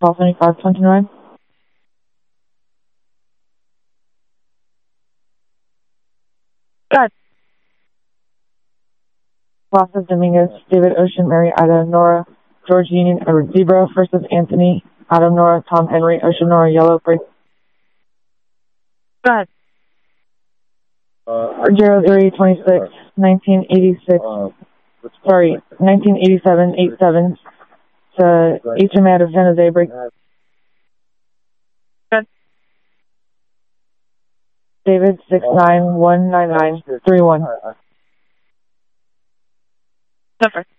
127529. Good. Boston Dominguez, David Ocean, Mary Ida, Nora, George Union, Edward Zebra, versus Anthony, Adam Nora, Tom Henry, Ocean Nora, Yellow, Break. Go ahead. 0326, 1986, sorry, 1987, 87, to HMAD of San Jose, Break. Good. David, 6919931. Super.